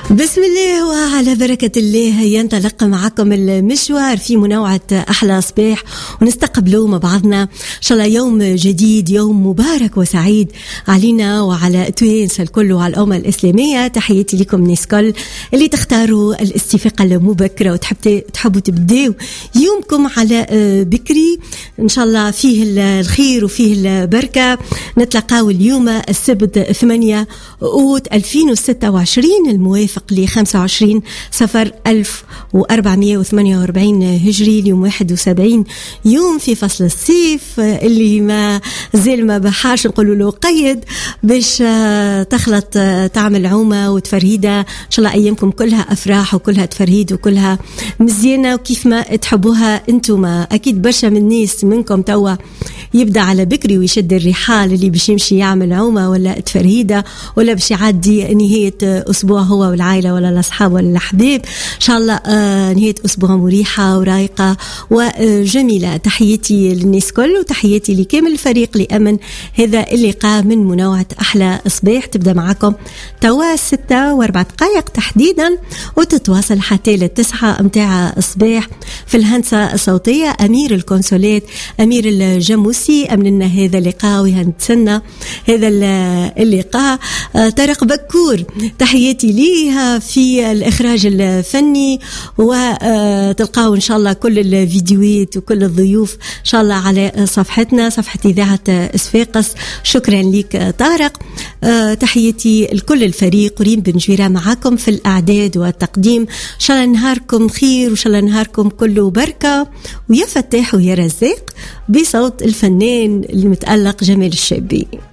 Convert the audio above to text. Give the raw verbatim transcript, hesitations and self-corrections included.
بسم الله وعلى بركة الله ينطلق معكم المشوار في منوعة أحلى صباح، ونستقبلوا مع بعضنا إن شاء الله يوم جديد، يوم مبارك وسعيد علينا وعلى توينس الكل وعلى الأمة الإسلامية. تحياتي لكم ناس كل اللي تختاروا الاستفاقة المبكرة وتحبوا تحبوا تبدأوا يومكم على بكري إن شاء الله، فيه الخير وفيه البركة. نتلقاو اليوم السبت ثمانية أوت ألفين وستة وعشرين الموافق ل خمسة وعشرين صفر ألف وأربعمائة وثمانية وأربعين هجري، اليوم واحد وسبعين يوم في فصل الصيف اللي ما زال ما بحاش نقولوا له قيد باش تخلط تعمل عومة وتفرهيدة. إن شاء الله أيامكم كلها أفراح وكلها تفرهيد وكلها مزيانة وكيف ما تحبوها أنتم. أكيد برشا من الناس منكم توا يبدأ على بكري ويشد الرحال اللي باش يمشي يعمل عومة ولا تفرهيدة ولا باش يعدي نهاية أسبوع هو والعائلة ولا الأصحاب ولا الأحباب. إن شاء الله آه نهاية أسبوع مريحة ورايقة وجميلة. تحياتي للناس كل وتحياتي لكامل الفريق لأمن هذا اللقاء من منوعة أحلى صباح. تبدأ معكم توا ستة وأربع دقائق تحديدا وتتواصل حتى للتسعة متاع الصباح. في الهندسة الصوتية أمير الكونسولات أمير الجاموسي أمن لنا هذا اللقاء ويهندسنا هذا اللقاء آه طارق بكور. تحياتي ليها في الإخراج الفني، وتلقاو إن شاء الله كل الفيديوهات وكل الضيوف إن شاء الله على صفحتنا صفحة إذاعة صفاقس. شكرا لك طارق. تحياتي لكل الفريق، ريم بن جويرة معاكم في الأعداد والتقديم. إن شاء الله نهاركم خير وإن شاء الله نهاركم كله بركة ويا فتاح ويا رزاق بصوت الفنان المتألق جمال الشابي.